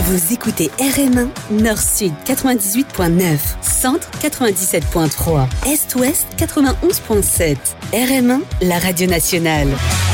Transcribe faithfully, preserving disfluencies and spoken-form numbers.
Vous écoutez R M un, Nord-Sud quatre-vingt-dix-huit virgule neuf, Centre quatre-vingt-dix-sept virgule trois, Est-Ouest quatre-vingt-onze virgule sept. R M un, la radio nationale.